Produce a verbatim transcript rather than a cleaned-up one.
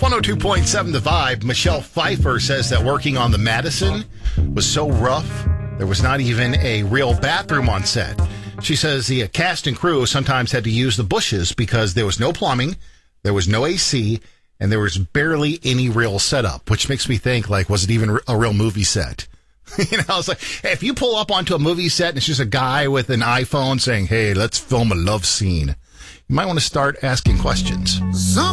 one oh two point seven The Vibe. Michelle Pfeiffer says that working on the Madison was so rough, there was not even a real bathroom on set. She says the cast and crew sometimes had to use the bushes because there was no plumbing, there was no A C, and there was barely any real setup, which makes me think, like, was it even a real movie set? You know, it's like, hey, if you pull up onto a movie set and it's just a guy with an iPhone saying, hey, let's film a love scene, you might want to start asking questions. Some